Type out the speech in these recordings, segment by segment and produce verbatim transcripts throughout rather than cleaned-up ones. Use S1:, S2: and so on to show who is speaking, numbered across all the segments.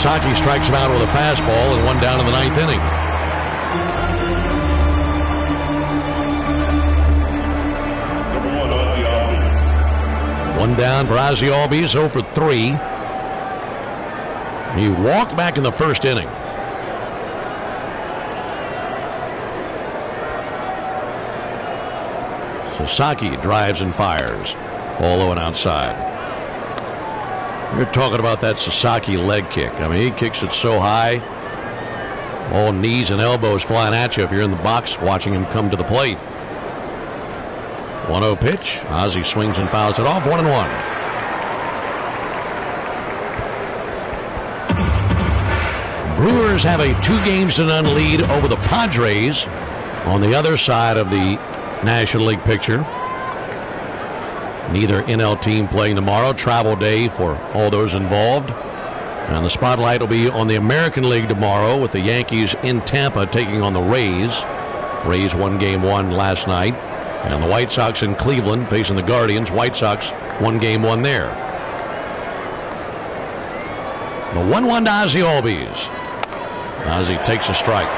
S1: Sasaki strikes him out with a fastball and one down in the ninth inning.
S2: Number one, Ozzie Albies.
S1: One down for Ozzie Albies, oh for three. He walked back in the first inning. Sasaki drives and fires. All low and outside. You're talking about that Sasaki leg kick. I mean, he kicks it so high. All knees and elbows flying at you if you're in the box watching him come to the plate. one oh pitch. Ozzie swings and fouls it off. One and one. Brewers have a two games to none lead over the Padres on the other side of the National League picture. Neither N L team playing tomorrow. Travel day for all those involved. And the spotlight will be on the American League tomorrow with the Yankees in Tampa taking on the Rays. Rays won game one last night. And the White Sox in Cleveland facing the Guardians. White Sox won game one there. The one one to Ozzie Albies. Ozzie takes a strike.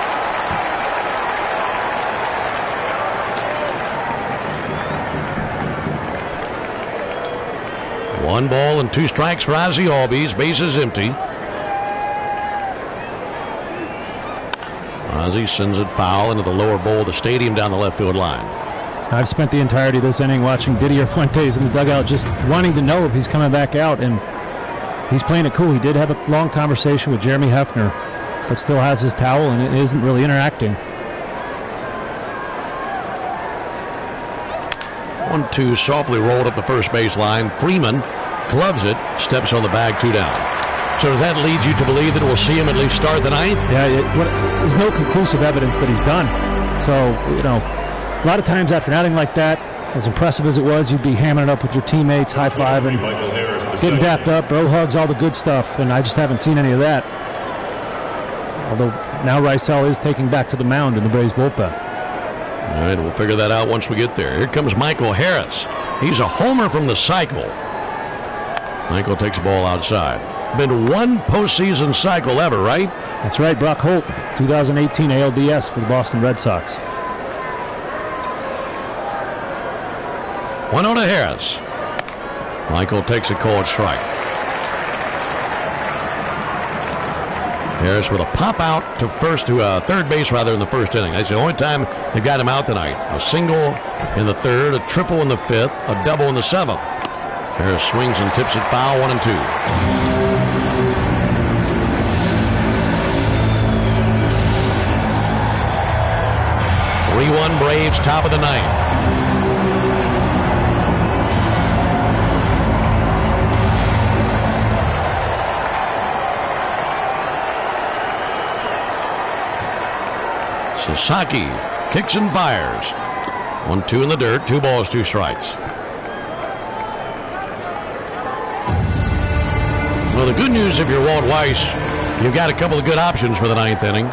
S1: One ball and two strikes for Ozzie Albies. Bases empty. Ozzie sends it foul into the lower bowl of the stadium down the left field line.
S3: I've spent the entirety of this inning watching Didier Fuentes in the dugout, just wanting to know if he's coming back out, and he's playing it cool. He did have a long conversation with Jeremy Hefner, but still has his towel and it isn't really interacting.
S1: one two softly rolled up the first base line. Freeman gloves it, steps on the bag, two down. So does that lead you to believe that we'll see him at least start the ninth?
S3: Yeah, it, what, there's no conclusive evidence that he's done. So, you know, a lot of times after an outing like that, as impressive as it was, you'd be hamming it up with your teammates, high-fiving, getting dapped up, bro hugs, all the good stuff, and I just haven't seen any of that. Although now Rysel is taking back to the mound in the Braves bullpen.
S1: All right, we'll figure that out once we get there. Here comes Michael Harris. He's a homer from the cycle. Michael takes the ball outside. Been one postseason cycle ever, right?
S3: That's right, Brock Holt, twenty eighteen A L D S for the Boston Red Sox.
S1: one oh to Harris. Michael takes a called strike. Harris with a pop out to first to uh, third base rather in the first inning. That's the only time they got him out tonight. A single in the third, a triple in the fifth, a double in the seventh. Harris swings and tips it foul, one and two. three one Braves, top of the ninth. Sasaki kicks and fires. one two in the dirt, two balls, two strikes. Well, the good news if you're Walt Weiss, you've got a couple of good options for the ninth inning.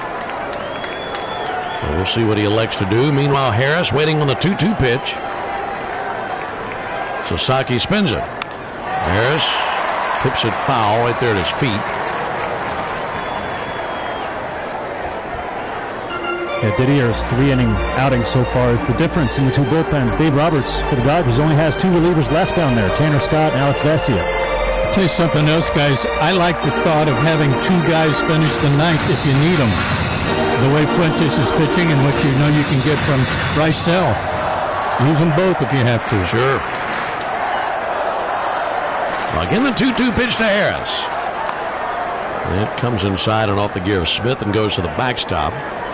S1: So we'll see what he elects to do. Meanwhile, Harris waiting on the two two pitch. Sasaki spins it. Harris tips it foul right there at his feet.
S3: Yeah, Didier's three-inning outing so far is the difference in the two bullpens. Dave Roberts for the Dodgers only has two relievers left down there, Tanner Scott and Alex Vesia.
S4: I'll tell you something else, guys. I like the thought of having two guys finish the ninth if you need them. The way Fuentes is pitching and what you know you can get from Rysel. Use them both if you have to.
S1: Sure. Again, the two two pitch to Harris. It comes inside and off the gear of Smith and goes to the backstop.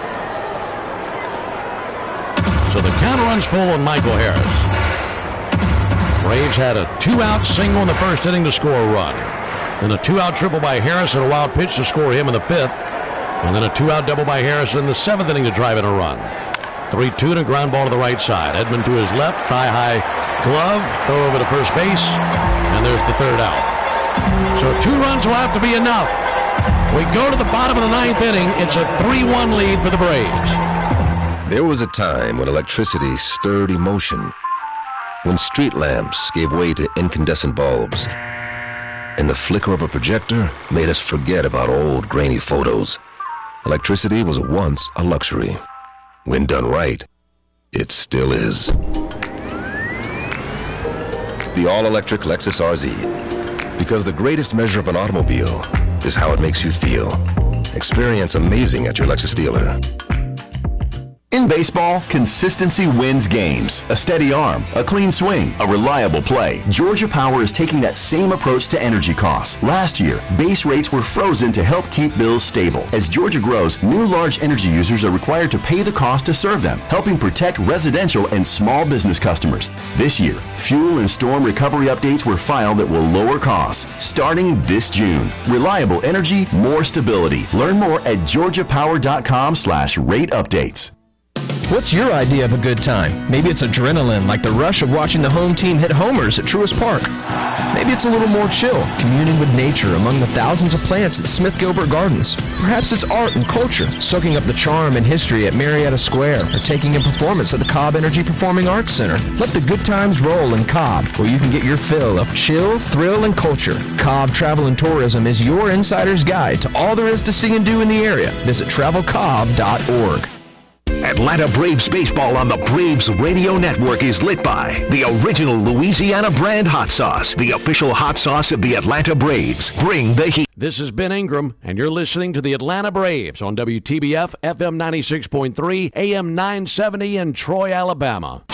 S1: So the count runs full on Michael Harris. Braves had a two-out single in the first inning to score a run. Then a two-out triple by Harris and a wild pitch to score him in the fifth. And then a two-out double by Harris in the seventh inning to drive in a run. three two and a ground ball to the right side. Edmund to his left, thigh-high glove, throw over to first base, and there's the third out. So two runs will have to be enough. We go to the bottom of the ninth inning. It's a three one lead for the Braves.
S5: There was a time when electricity stirred emotion, when street lamps gave way to incandescent bulbs, and the flicker of a projector made us forget about old, grainy photos. Electricity was once a luxury. When done right, it still is. The all-electric Lexus R Z. Because the greatest measure of an automobile is how it makes you feel. Experience amazing at your Lexus dealer.
S6: In baseball, consistency wins games. A steady arm, a clean swing, a reliable play. Georgia Power is taking that same approach to energy costs. Last year, base rates were frozen to help keep bills stable. As Georgia grows, new large energy users are required to pay the cost to serve them, helping protect residential and small business customers. This year, fuel and storm recovery updates were filed that will lower costs, starting this June. Reliable energy, more stability. Learn more at georgia power dot com slash rate updates.
S7: What's your idea of a good time? Maybe it's adrenaline, like the rush of watching the home team hit homers at Truist Park. Maybe it's a little more chill, communing with nature among the thousands of plants at Smith Gilbert Gardens. Perhaps it's art and culture, soaking up the charm and history at Marietta Square, or taking in performance at the Cobb Energy Performing Arts Center. Let the good times roll in Cobb, where you can get your fill of chill, thrill, and culture. Cobb Travel and Tourism is your insider's guide to all there is to see and do in the area. Visit travel cobb dot org.
S8: Atlanta Braves baseball on the Braves Radio Network is lit by the original Louisiana brand hot sauce, the official hot sauce of the Atlanta Braves. Bring the heat.
S1: This is Ben Ingram, and you're listening to the Atlanta Braves on W T B F, F M ninety-six point three, A M nine seventy in Troy, Alabama.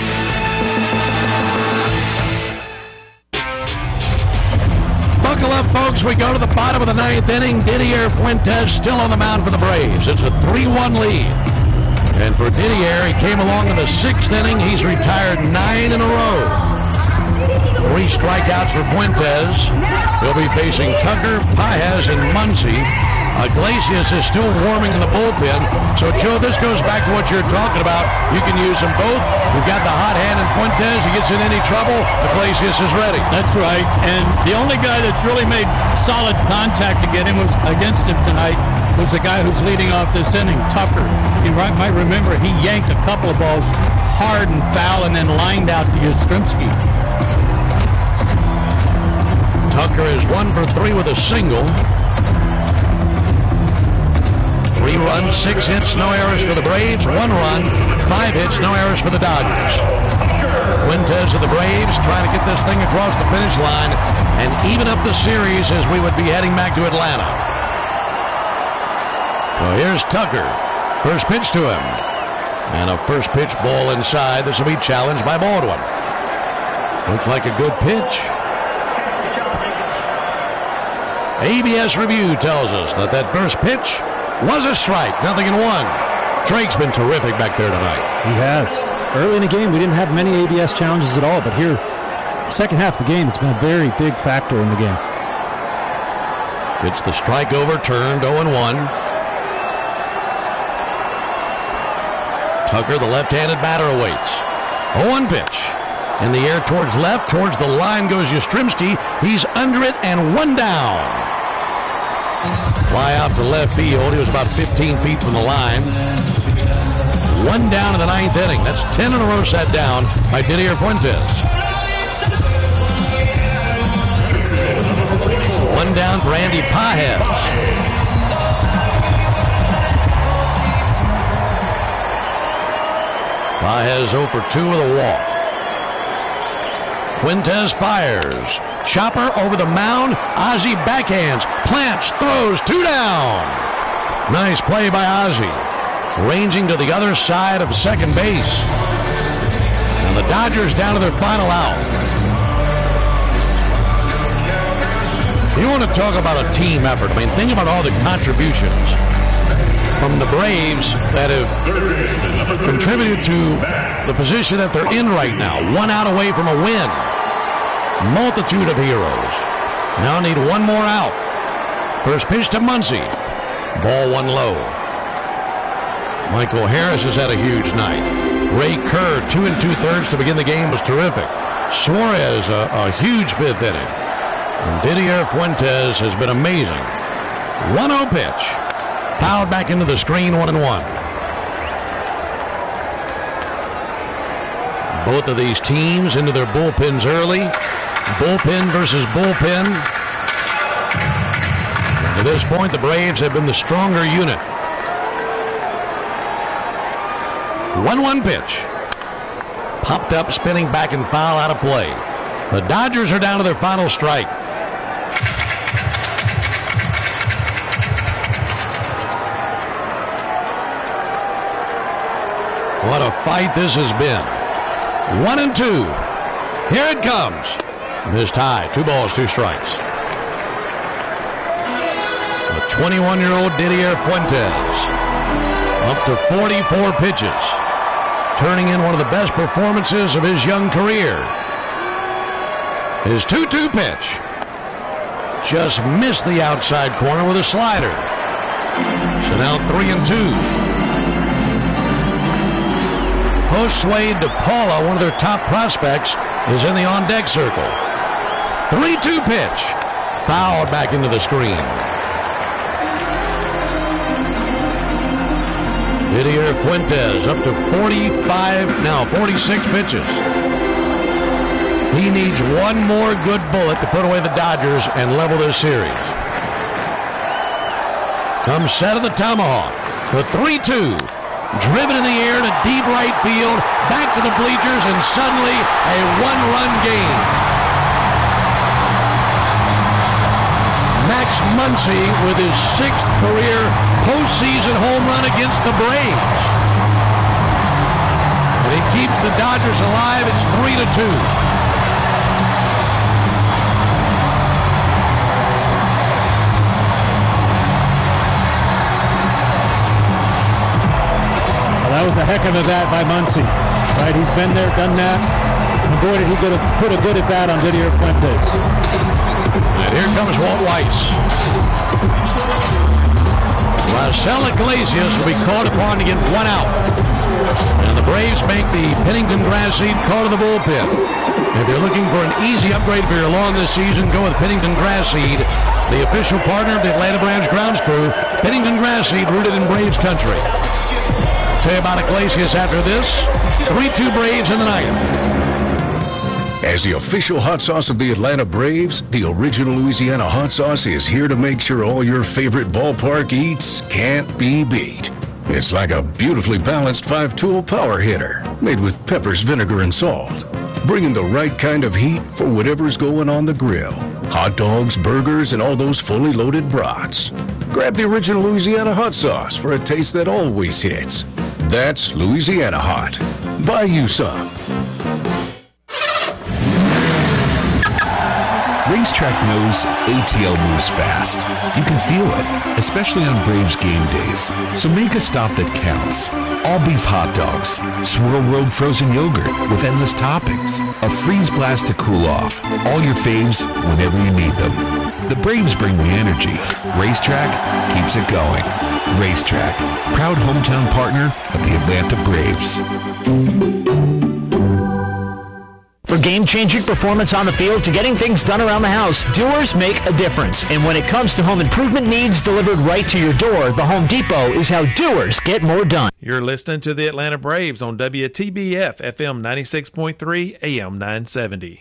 S1: Buckle up, folks. We go to the bottom of the ninth inning. Didier Fuentes still on the mound for the Braves. It's a three one lead. And for Didier, he came along in the sixth inning. He's retired nine in a row. Three strikeouts for Fuentes. He'll be facing Tucker, Paez, and Muncy. Iglesias is still warming in the bullpen. So, Joe, this goes back to what you're talking about. You can use them both. We've got the hot hand in Fuentes. He gets in any trouble. Iglesias is ready.
S4: That's right. And the only guy that's really made solid contact to get him was against him tonight was the guy who's leading off this inning, Tucker. You might remember he yanked a couple of balls hard and foul and then lined out to Yastrzemski.
S1: Tucker is one for three with a single. Three runs, six hits, no errors for the Braves. One run, five hits, no errors for the Dodgers. Fuentes of the Braves trying to get this thing across the finish line and even up the series as we would be heading back to Atlanta. Well, here's Tucker. First pitch to him. And a first pitch ball inside. This will be challenged by Baldwin. Looks like a good pitch. A B S review tells us that that first pitch was a strike. Nothing in one. Drake's been terrific back there tonight.
S3: He has. Early in the game, we didn't have many A B S challenges at all, but here, second half of the game, it's been a very big factor in the game.
S1: Gets the strike overturned, oh and one. Tucker, the left-handed batter, awaits. oh one pitch. In the air towards left, towards the line goes Yastrzemski. He's under it and one down. Fly out to left field. He was about fifteen feet from the line. One down in the ninth inning. That's ten in a row set down by Didier Fuentes. One down for Andy Paez. Paez oh for two with a walk. Fuentes fires. Chopper over the mound. Ozzie backhands. Plants. Throws. Two down. Nice play by Ozzie. Ranging to the other side of second base. And the Dodgers down to their final out. You want to talk about a team effort. I mean, think about all the contributions from the Braves that have contributed to the position that they're in right now. One out away from a win. Multitude of heroes. Now need one more out. First pitch to Muncy. Ball one low. Michael Harris has had a huge night. Ray Kerr, two and two-thirds to begin the game, was terrific. Suarez, a, a huge fifth inning. And Didier Fuentes has been amazing. one oh pitch. Fouled back into the screen, one and one. Both of these teams into their bullpens early. Bullpen versus bullpen. To this point, the Braves have been the stronger unit. one one pitch. Popped up, spinning back and foul, out of play. The Dodgers are down to their final strike. What a fight this has been. One and two. Here it comes. Missed high. Two balls, two strikes. The twenty-one-year-old Didier Fuentes, up to forty-four pitches, turning in one of the best performances of his young career. His two two pitch just missed the outside corner with a slider. So now three and two. Josue De Paula, one of their top prospects, is in the on-deck circle. three two pitch. Fouled back into the screen. Didier Fuentes up to forty-five, now forty-six pitches. He needs one more good bullet to put away the Dodgers and level this series. Comes set of the tomahawk. The three two. Driven in the air to deep right field, back to the bleachers, and suddenly a one-run game. Max Muncy with his sixth career postseason home run against the Braves. And he keeps the Dodgers alive. It's three to two.
S3: That was a heck of a bat by Muncy. Right, he's been there, done that. And boy, did he go to put a good at bat on Didier Fuentes.
S1: And here comes Walt Weiss. Marcel Iglesias will be called upon to get one out. And the Braves make the Pennington grass seed call to the bullpen. If you're looking for an easy upgrade for your lawn this season, go with Pennington grass seed, the official partner of the Atlanta Braves grounds crew. Pennington grass seed, rooted in Braves country. Tell you about Iglesias after this. three two Braves in the ninth.
S8: As the official hot sauce of the Atlanta Braves, the original Louisiana hot sauce is here to make sure all your favorite ballpark eats can't be beat. It's like a beautifully balanced five-tool power hitter, made with peppers, vinegar, and salt, bringing the right kind of heat for whatever's going on the grill. Hot dogs, burgers, and all those fully loaded brats. Grab the original Louisiana hot sauce for a taste that always hits. That's Louisiana Hot. Buy you some.
S9: Racetrack knows A T L moves fast. You can feel it, especially on Braves game days. So make a stop that counts. All beef hot dogs, Swirl Road frozen yogurt with endless toppings, a freeze blast to cool off. All your faves whenever you need them. The Braves bring the energy. Racetrack keeps it going. Racetrack, proud hometown partner of the Atlanta Braves.
S10: For game-changing performance on the field to getting things done around the house, doers make a difference. And when it comes to home improvement needs delivered right to your door, the Home Depot is how doers get more done.
S11: You're listening to the Atlanta Braves on W T B F F M ninety-six point three, A M nine seventy.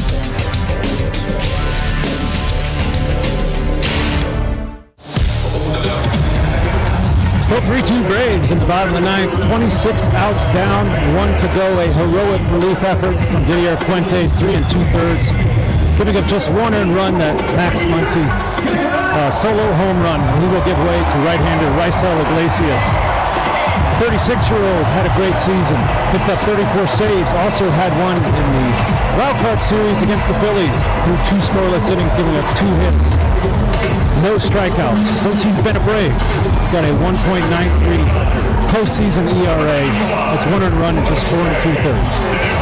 S3: Still three two Braves in the bottom of the ninth. twenty-six outs down, one to go. A heroic relief effort from Didier Fuentes, three and two-thirds. Giving up just one earned run, that Max Muncy uh, solo home run. He will give way to right-hander Raisel Iglesias. thirty-six-year-old had a great season. Picked up thirty-four saves. Also had one in the wild card series against the Phillies. Threw two scoreless innings, giving up two hits. No strikeouts since he's been a Brave. He's got a one point nine three postseason E R A. That's one earned run in just four and two-thirds.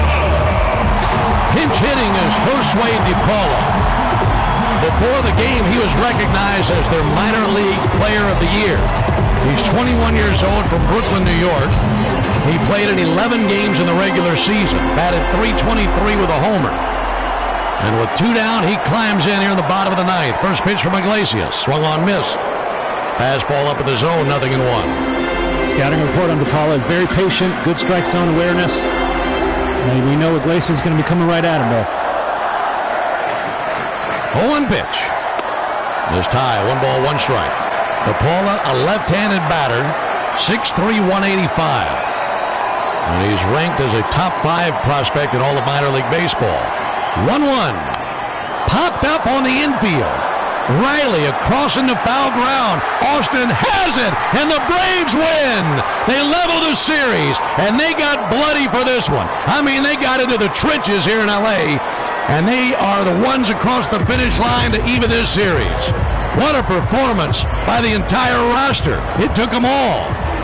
S1: Pinch hitting is Josue De Paula. Before the game, he was recognized as their minor league player of the year. He's twenty-one years old, from Brooklyn, New York. He played in eleven games in the regular season, batted three twenty-three with a homer. And with two down, he climbs in here in the bottom of the ninth. First pitch from Iglesias, swung on, missed. Fastball up in the zone, nothing in one.
S3: Scouting report on De Paula is very patient, good strike zone awareness. And we know Iglesias is going to be coming right at him, though.
S1: oh one pitch. This tie, one ball, one strike. DePaula, a left-handed batter, six three, one eighty-five. And he's ranked as a top five prospect in all of minor league baseball. one one. Popped up on the infield. Riley across into foul ground. Austin has it, and the Braves win. They level the series, and they got bloody for this one. I mean, they got into the trenches here in L A, and they are the ones across the finish line to even this series. What a performance by the entire roster. It took them all.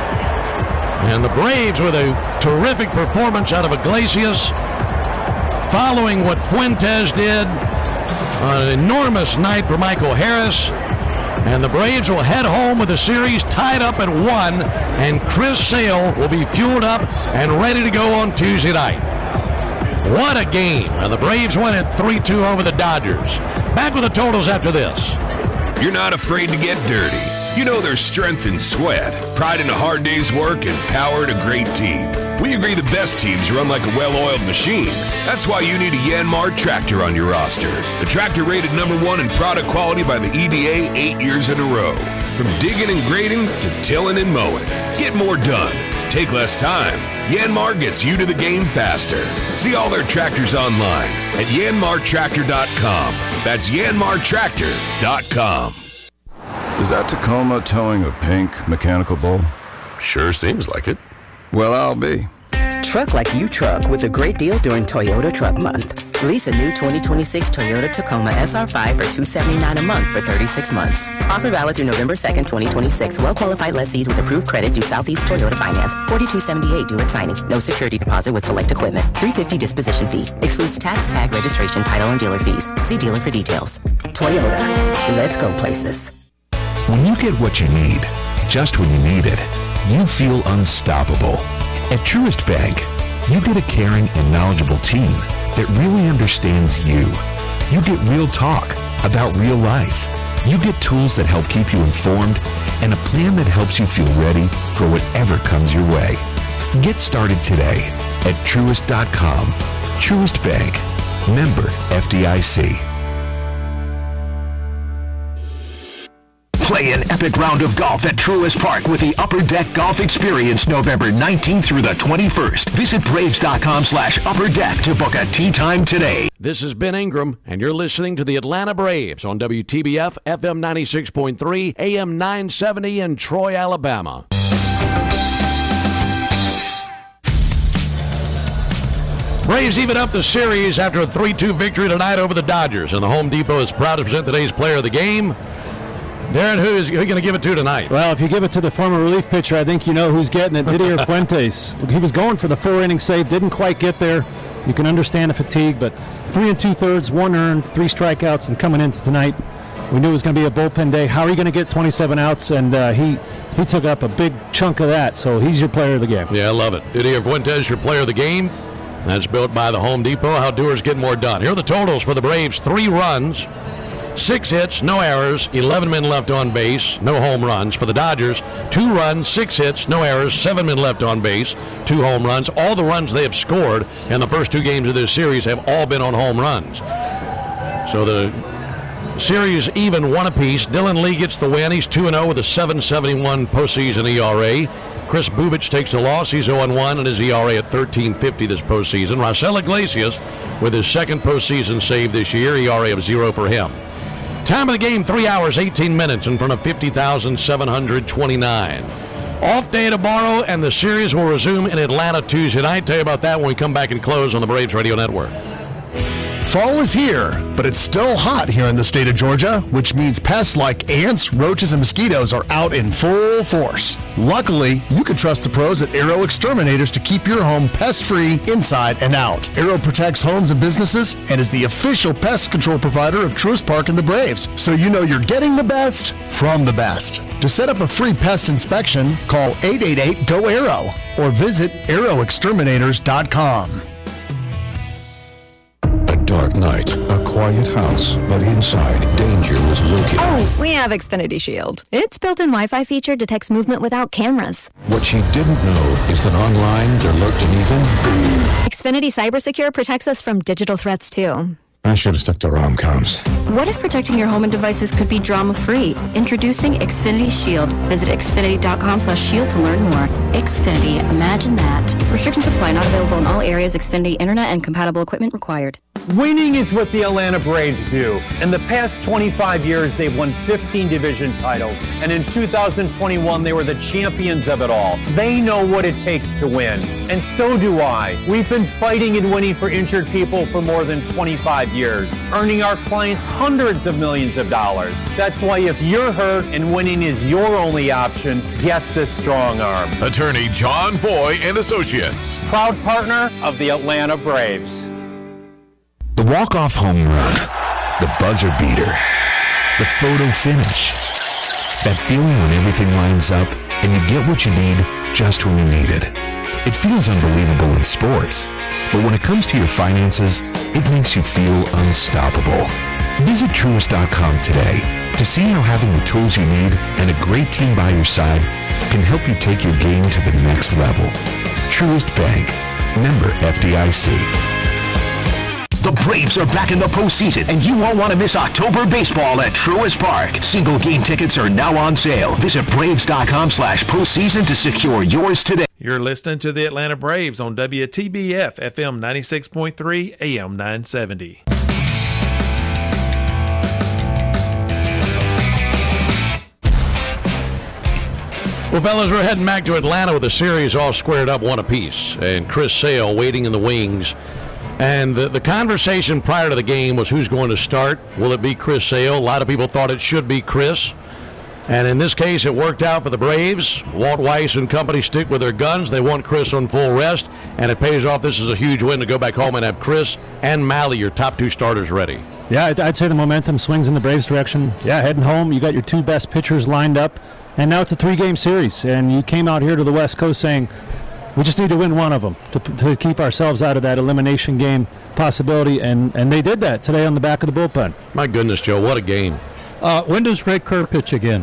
S1: And the Braves with a terrific performance out of Iglesias, following what Fuentes did. An enormous night for Michael Harris. And the Braves will head home with the series tied up at one, and Chris Sale will be fueled up and ready to go on Tuesday night. What a game. And the Braves win it three two over the Dodgers. Back with the totals after this.
S8: You're not afraid to get dirty. You know there's strength in sweat, pride in a hard day's work, and power in a great team. We agree the best teams run like a well-oiled machine. That's why you need a Yanmar tractor on your roster. The tractor rated number one in product quality by the E D A eight years in a row. From digging and grading to tilling and mowing. Get more done. Take less time. Yanmar gets you to the game faster. See all their tractors online at yanmar tractor dot com. That's yanmar tractor dot com.
S12: Is that Tacoma towing a pink mechanical bull?
S5: Sure seems like it.
S12: Well, I'll be.
S13: Truck like you truck with a great deal during Toyota Truck Month. Lease a new twenty twenty-six Toyota Tacoma S R five for two hundred seventy-nine dollars a month for thirty-six months. Offer valid through November second, twenty twenty-six. Well-qualified lessees with approved credit due Southeast Toyota Finance. forty-two seventy-eight due at signing. No security deposit with select equipment. three hundred fifty dollars disposition fee. Excludes tax, tag, registration, title, and dealer fees. See dealer for details. Toyota. Let's go places.
S9: When you get what you need, just when you need it, you feel unstoppable. At Truist Bank, you get a caring and knowledgeable team that really understands you. You get real talk about real life. You get tools that help keep you informed and a plan that helps you feel ready for whatever comes your way. Get started today at Truist dot com. Truist Bank. Member F D I C.
S10: Play an epic round of golf at Truist Park with the Upper Deck Golf Experience November nineteenth through the twenty-first. Visit Braves dot com slash Upper Deck to book a tee time today.
S1: This is Ben Ingram, and you're listening to the Atlanta Braves on W T B F, F M ninety-six point three, A M nine seventy in Troy, Alabama. Braves even up the series after a three two victory tonight over the Dodgers, and the Home Depot is proud to present today's player of the game. Darren, who is going to give it to tonight?
S3: Well, if you give it to the former relief pitcher, I think you know who's getting it. Didier Fuentes. He was going for the four-inning save, didn't quite get there. You can understand the fatigue, but three and two-thirds, one earned, three strikeouts, and coming into tonight, we knew it was going to be a bullpen day. How are you going to get twenty-seven outs? And uh, he he took up a big chunk of that, so he's your player of the game.
S1: Yeah, I love it. Didier Fuentes, your player of the game. That's built by the Home Depot. How doers get more done. Here are the totals for the Braves. Three runs. Six hits, no errors, eleven men left on base, no home runs. For the Dodgers, two runs, six hits, no errors, seven men left on base, two home runs. All the runs they have scored in the first two games of this series have all been on home runs. So the series even one apiece. Dylan Lee gets the win. He's two and oh with a seven seventy-one postseason E R A. Chris Bubich takes a loss. He's oh and one and his E R A at thirteen fifty this postseason. Raisel Iglesias with his second postseason save this year, E R A of zero for him. Time of the game, three hours, eighteen minutes in front of fifty thousand seven hundred twenty-nine. Off day tomorrow, and the series will resume in Atlanta Tuesday night. Tell you about that when we come back and close on the Braves Radio Network.
S14: Fall is here, but it's still hot here in the state of Georgia, which means pests like ants, roaches, and mosquitoes are out in full force. Luckily, you can trust the pros at Arrow Exterminators to keep your home pest-free inside and out. Arrow protects homes and businesses and is the official pest control provider of Truist Park and the Braves, so you know you're getting the best from the best. To set up a free pest inspection, call eight eight eight, G O, ARROW or visit arrow exterminators dot com.
S15: Dark night, a quiet house, but inside, danger was lurking.
S16: Oh, we have Xfinity Shield. Its built-in Wi-Fi feature detects movement without cameras.
S15: What she didn't know is that online there lurked an even...
S16: Xfinity CyberSecure protects us from digital threats, too.
S15: I should have stuck to rom-coms.
S17: What if protecting your home and devices could be drama-free? Introducing Xfinity Shield. Visit xfinity.com slash shield to learn more. Xfinity, imagine that. Restrictions apply, not available in all areas. Xfinity Internet and compatible equipment required.
S18: Winning is what the Atlanta Braves do. In the past twenty-five years, they've won fifteen division titles. And in two thousand twenty-one, they were the champions of it all. They know what it takes to win. And so do I. We've been fighting and winning for injured people for more than twenty-five years, earning our clients hundreds of millions of dollars. That's why if you're hurt and winning is your only option, get the Strong Arm.
S19: Attorney John Foy and Associates.
S18: Proud partner of the Atlanta Braves.
S9: The walk-off home run, the buzzer beater, the photo finish. That feeling when everything lines up and you get what you need just when you need it. It feels unbelievable in sports, but when it comes to your finances, it makes you feel unstoppable. Visit Truist dot com today to see how having the tools you need and a great team by your side can help you take your game to the next level. Truist Bank, member F D I C.
S20: The Braves are back in the postseason, and you won't want to miss October baseball at Truist Park. Single game tickets are now on sale. Visit Braves.com slash postseason to secure yours today.
S11: You're listening to the Atlanta Braves on W T B F F M ninety-six point three A M nine seventy.
S1: Well, fellas, we're heading back to Atlanta with the series all squared up one apiece, and Chris Sale waiting in the wings. And the, the conversation prior to the game was who's going to start. Will it be Chris Sale? A lot of people thought it should be Chris. And in this case, it worked out for the Braves. Walt Weiss and company stick with their guns. They want Chris on full rest, and it pays off. This is a huge win to go back home and have Chris and Malley, your top two starters, ready.
S3: Yeah, I'd, I'd say the momentum swings in the Braves' direction. Yeah, heading home, you got your two best pitchers lined up, and now it's a three-game series. And you came out here to the West Coast saying, we just need to win one of them to, to keep ourselves out of that elimination game possibility, and, and they did that today on the back of the bullpen.
S1: My goodness, Joe, what a game.
S4: Uh, when does Ray Kerr pitch again?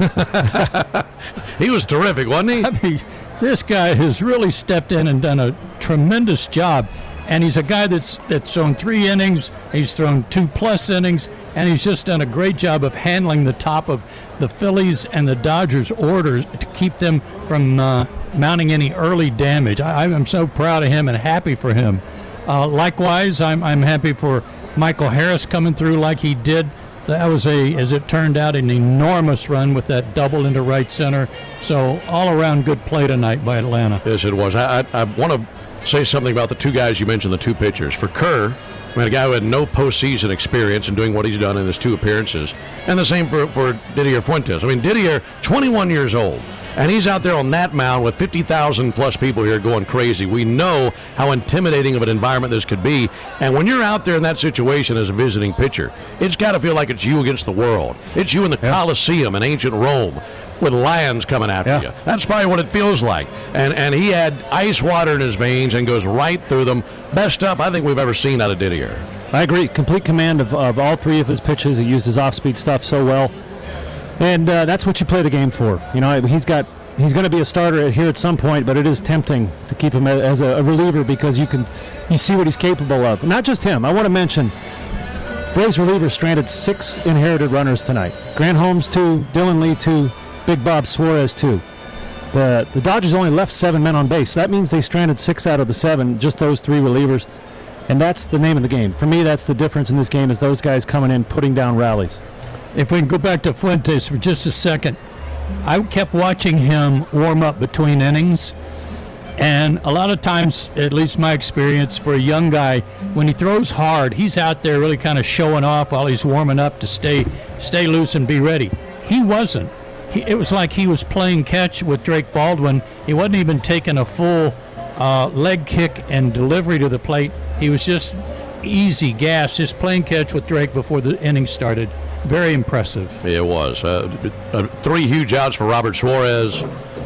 S1: He was terrific, wasn't he?
S4: I mean, this guy has really stepped in and done a tremendous job, and he's a guy that's, that's thrown three innings, he's thrown two-plus innings, and he's just done a great job of handling the top of the Phillies and the Dodgers orders to keep them from uh, mounting any early damage. I, I'm so proud of him and happy for him. Uh, likewise, I'm, I'm happy for Michael Harris coming through like he did. That was, a, as it turned out, an enormous run with that double into right center. So all-around good play tonight by Atlanta.
S1: Yes, it was. I, I, I want to say something about the two guys you mentioned, the two pitchers. For Kerr, I mean, a guy who had no postseason experience in doing what he's done in his two appearances. And the same for, for Didier Fuentes. I mean, Didier, twenty-one years old. And he's out there on that mound with fifty thousand plus people here going crazy. We know how intimidating of an environment this could be. And when you're out there in that situation as a visiting pitcher, it's got to feel like it's you against the world. It's you in the yeah. Coliseum in ancient Rome with lions coming after yeah. you. That's probably what it feels like. And and he had ice water in his veins and goes right through them. Best stuff I think we've ever seen out of Didier.
S3: I agree. Complete command of, of all three of his pitches. He used his off-speed stuff so well. And uh, that's what you play the game for. You know, he's got he's going to be a starter here at some point, but it is tempting to keep him as a, a reliever because you can you see what he's capable of. Not just him. I want to mention Braves relievers stranded six inherited runners tonight. Grant Holmes two, Dylan Lee two, Big Bob Suarez two. The the Dodgers only left seven men on base. That means they stranded six out of the seven, just those three relievers. And that's the name of the game. For me, that's the difference in this game is those guys coming in, putting down rallies.
S4: If we can go back to Fuentes for just a second, I kept watching him warm up between innings, and a lot of times, at least my experience, for a young guy, when he throws hard, he's out there really kind of showing off while he's warming up to stay stay loose and be ready. He wasn't. He, it was like he was playing catch with Drake Baldwin. He wasn't even taking a full uh, leg kick and delivery to the plate. He was just easy gas, just playing catch with Drake before the inning started. Very impressive.
S1: It was. Uh, uh, three huge outs for Robert Suarez.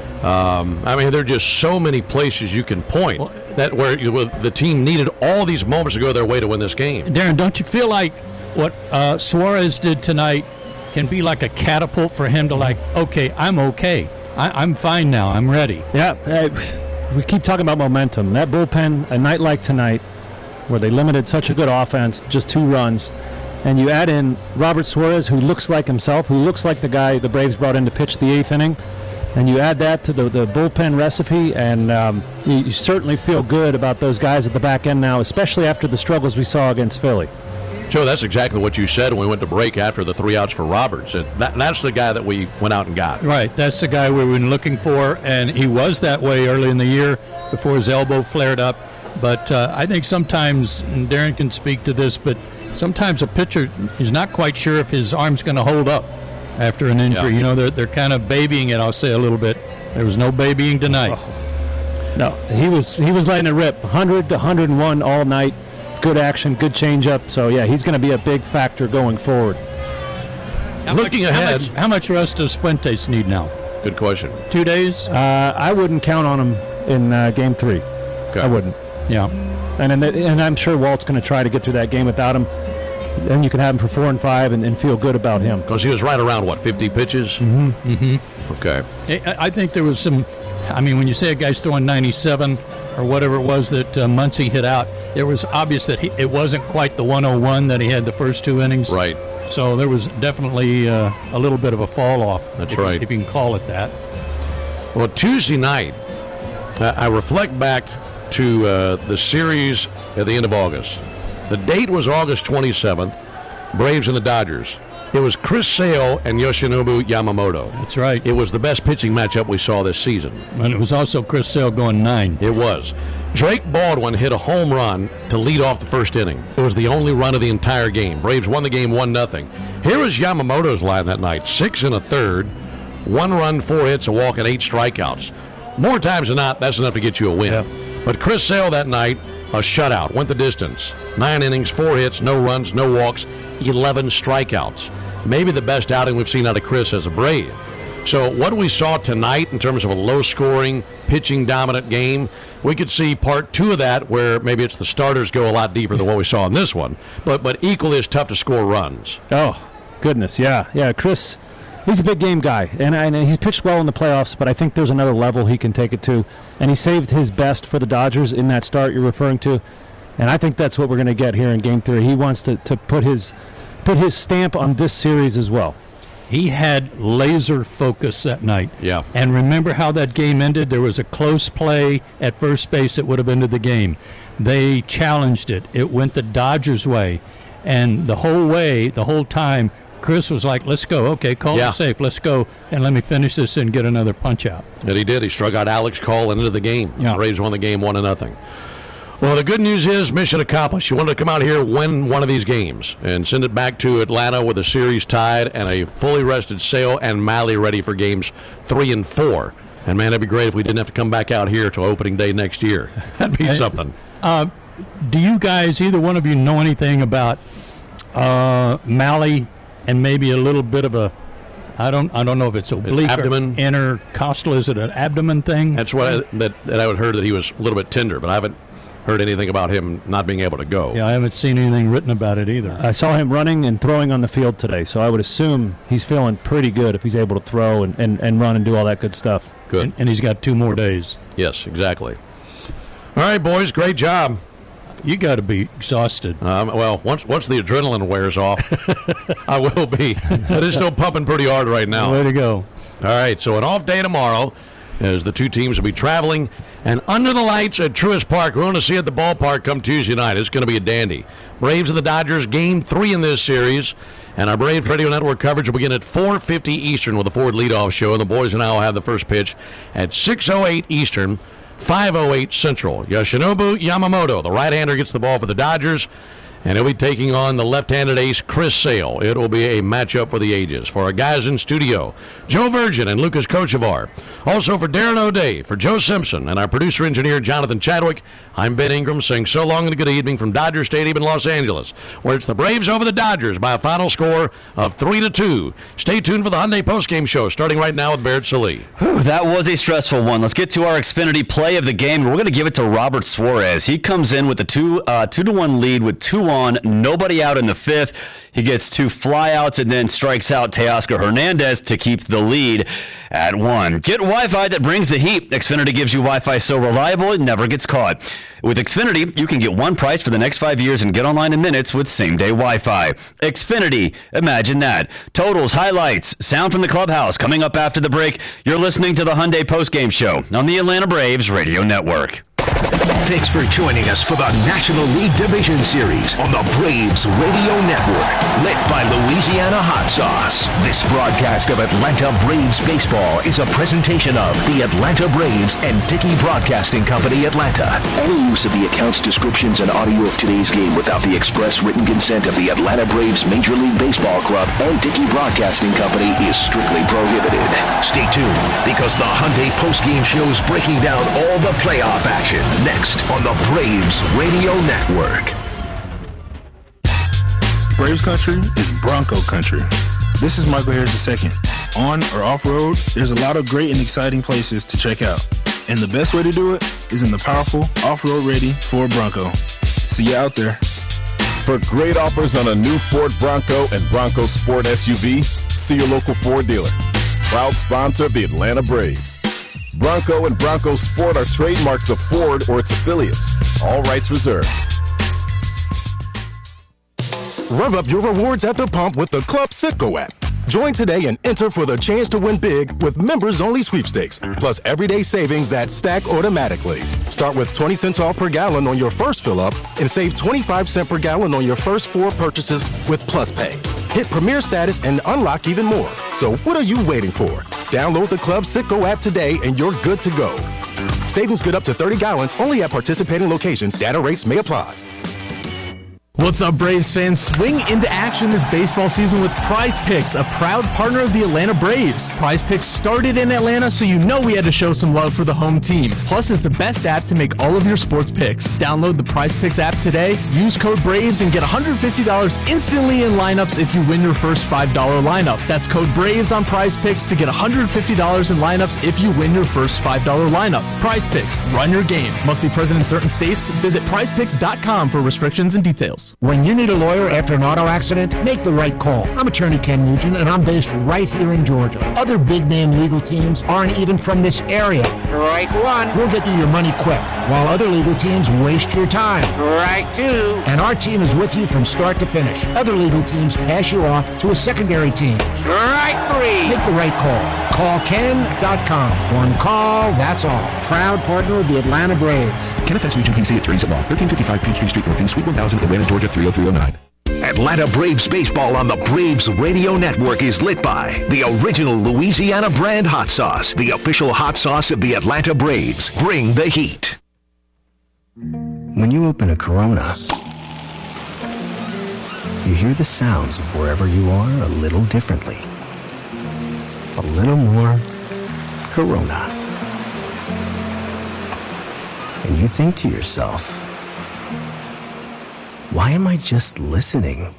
S1: Um, I mean, there are just so many places you can point well, that where you, the team needed all these moments to go their way to win this game.
S4: Darren, don't you feel like what uh, Suarez did tonight can be like a catapult for him to like, okay, I'm okay. I, I'm fine now. I'm ready.
S3: Yeah. Uh, we keep talking about momentum. That bullpen, a night like tonight, where they limited such a good offense, just two runs, and you add in Robert Suarez, who looks like himself, who looks like the guy the Braves brought in to pitch the eighth inning, and you add that to the, the bullpen recipe, and um, you, you certainly feel good about those guys at the back end now, especially after the struggles we saw against Philly.
S1: Joe, that's exactly what you said when we went to break after the three outs for Roberts. And that, that's the guy that we went out and got.
S4: Right, that's the guy we've been looking for, and he was that way early in the year before his elbow flared up. But uh, I think sometimes, and Darren can speak to this, but sometimes a pitcher is not quite sure if his arm's going to hold up after an injury. Yeah. You know, they're, they're kind of babying it, I'll say a little bit. There was no babying tonight.
S3: Oh. No, he was he was letting it rip, one hundred to one oh one all night. Good action, good changeup. So, yeah, he's going to be a big factor going forward.
S4: How Looking much, ahead. How much, how much rest does Fuentes need now?
S1: Good question.
S4: Two days?
S3: Uh, I wouldn't count on him in uh, game three.
S1: Okay.
S3: I wouldn't.
S4: Yeah.
S3: And in the, and I'm sure Walt's going to try to get through that game without him. Then you can have him for four and five and, and feel good about him.
S1: Because he was right around, what, fifty pitches?
S3: Mm-hmm.
S4: Mm-hmm.
S1: Okay.
S4: I, I think there was some, I mean, when you say a guy's throwing ninety-seven or whatever it was that uh, Muncy hit out, it was obvious that he, it wasn't quite the one oh one that he had the first two innings.
S1: Right.
S4: So there was definitely uh, a little bit of a fall off.
S1: That's
S4: if,
S1: right.
S4: If you can call it that.
S1: Well, Tuesday night, uh, I reflect back to uh, the series at the end of August. The date was August twenty-seventh, Braves and the Dodgers. It was Chris Sale and Yoshinobu Yamamoto.
S4: That's right.
S1: It was the best pitching matchup we saw this season.
S4: And it was also Chris Sale going nine.
S1: It was. Drake Baldwin hit a home run to lead off the first inning. It was the only run of the entire game. Braves won the game one nothing. Here was Yamamoto's line that night. Six and a third, one run, four hits, a walk, and eight strikeouts. More times than not, that's enough to get you a win.
S3: Yeah.
S1: But Chris Sale that night, a shutout, went the distance. Nine innings, four hits, no runs, no walks, eleven strikeouts. Maybe the best outing we've seen out of Chris as a Brave. So what we saw tonight in terms of a low-scoring, pitching-dominant game, we could see part two of that where maybe it's the starters go a lot deeper than what we saw in this one, but but equally as tough to score runs.
S3: Oh, goodness, yeah. Yeah, Chris, he's a big game guy, and, and he's pitched well in the playoffs, but I think there's another level he can take it to, and he saved his best for the Dodgers in that start you're referring to, and I think that's what we're going to get here in Game three. He wants to, to put his put his stamp on this series as well.
S4: He had laser focus that night.
S1: Yeah.
S4: And remember how that game ended? There was a close play at first base that would have ended the game. They challenged it. It went the Dodgers' way. And the whole way, the whole time, Chris was like, let's go. Okay, call
S1: yeah.
S4: it safe. Let's go. And let me finish this and get another punch out.
S1: And he did. He struck out Alex Call into the game.
S4: Yeah.
S1: The Braves won the game one to nothing. Well, the good news is mission accomplished. You wanted to come out here, win one of these games, and send it back to Atlanta with a series tied and a fully rested Sale and Malley ready for games three and four. And, man, it'd be great if we didn't have to come back out here till opening day next year. That'd be
S4: hey,
S1: something.
S4: Uh, do you guys, either one of you, know anything about uh, Malley and maybe a little bit of a, I don't I don't know if it's oblique
S1: abdomen.
S4: or intercostal. Is it an abdomen thing?
S1: That's what I, that, that I would heard that he was a little bit tender, but I haven't heard anything about him not being able to go.
S4: Yeah, I haven't seen anything written about it either.
S3: I saw him running and throwing on the field today, so I would assume he's feeling pretty good if he's able to throw and, and, and run and do all that good stuff.
S1: Good.
S4: And, and he's got two more days.
S1: Yes, exactly. All right, boys, great job.
S4: You got to be exhausted.
S1: Um, well, once once the adrenaline wears off, I will be. But it's still pumping pretty hard right now.
S4: Way to go.
S1: All right, so an off day tomorrow as the two teams will be traveling. And under the lights at Truist Park, we're going to see at the ballpark come Tuesday night. It's going to be a dandy. Braves and the Dodgers, game three in this series. And our Braves Radio Network coverage will begin at four fifty Eastern with a Ford leadoff show. And the boys and I will have the first pitch at six oh eight Eastern, five oh eight Central. Yoshinobu Yamamoto, the right-hander, gets the ball for the Dodgers. And he'll be taking on the left-handed ace, Chris Sale. It will be a matchup for the ages. For our guys in studio, Joe Virgin and Lucas Kochevar. Also for Darren O'Day, for Joe Simpson, and our producer-engineer, Jonathan Chadwick, I'm Ben Ingram saying so long and good evening from Dodger Stadium in Los Angeles, where it's the Braves over the Dodgers by a final score of three to two. Stay tuned for the Hyundai postgame show, starting right now with Barrett Sallee.
S21: Whew, that was a stressful one. Let's get to our Xfinity play of the game. We're going to give it to Robert Suarez. He comes in with a two, uh, two to one lead with two on, nobody out in the fifth. He gets two flyouts and then strikes out Teoscar Hernandez to keep the lead at one. Get Wi-Fi that brings the heat. Xfinity gives you Wi-Fi so reliable it never gets caught. With Xfinity, you can get one price for the next five years and get online in minutes with same-day Wi-Fi. Xfinity, imagine that. Totals, highlights, sound from the clubhouse coming up after the break. You're listening to the Hyundai Postgame Show on the Atlanta Braves Radio Network.
S20: Thanks for joining us for the National League Division Series on the Braves Radio Network, lit by Louisiana Hot Sauce. This broadcast of Atlanta Braves baseball is a presentation of the Atlanta Braves and Dickey Broadcasting Company, Atlanta. Any use of the accounts, descriptions, and audio of today's game without the express written consent of the Atlanta Braves Major League Baseball Club and Dickey Broadcasting Company is strictly prohibited. Stay tuned, because the Hyundai Postgame Show is breaking down all the playoff action next on the Braves Radio Network.
S22: Braves country is Bronco country. This is Michael Harris the second. On or off-road, there's a lot of great and exciting places to check out. And the best way to do it is in the powerful off-road ready Ford Bronco. See you out there.
S23: For great offers on a new Ford Bronco and Bronco Sport S U V, see your local Ford dealer. Proud sponsor of the Atlanta Braves. Bronco and Bronco Sport are trademarks of Ford or its affiliates. All rights reserved.
S24: Rev up your rewards at the pump with the Club Citgo app. Join today and enter for the chance to win big with members-only sweepstakes, plus everyday savings that stack automatically. Start with twenty cents off per gallon on your first fill-up and save twenty-five cents per gallon on your first four purchases with Plus Pay. Hit Premier status and unlock even more. So what are you waiting for? Download the Club Citgo app today and you're good to go. Savings good up to thirty gallons only at participating locations. Data rates may apply.
S25: What's up, Braves fans? Swing into action this baseball season with Prize Picks, a proud partner of the Atlanta Braves. Prize Picks started in Atlanta, so you know we had to show some love for the home team. Plus, it's the best app to make all of your sports picks. Download the Prize Picks app today, use code BRAVES, and get one hundred fifty dollars instantly in lineups if you win your first five dollar lineup. That's code BRAVES on Prize Picks to get one hundred fifty dollars in lineups if you win your first five dollar lineup. Prize Picks, run your game. Must be present in certain states. Visit prize picks dot com for restrictions and details.
S26: When you need a lawyer after an auto accident, make the right call. I'm attorney Ken Nugent, and I'm based right here in Georgia. Other big-name legal teams aren't even from this area.
S27: Strike one.
S26: We'll get you your money quick, while other legal teams waste your time.
S27: Strike two.
S26: And our team is with you from start to finish. Other legal teams pass you off to a secondary team.
S27: Strike three.
S26: Make the right call. Call Ken dot com. One call, that's all. Proud partner of the Atlanta Braves.
S20: Kenneth S. Nugent, P C, attorneys at law, thirteen fifty-five Peachtree Street, Northeast, Suite one thousand, Atlanta, Georgia, three oh three oh nine. Atlanta Braves baseball on the Braves Radio Network is lit by the original Louisiana brand hot sauce, the official hot sauce of the Atlanta Braves. Bring the heat.
S28: When you open a Corona, you hear the sounds of wherever you are a little differently. A little more Corona. And you think to yourself, why am I just listening?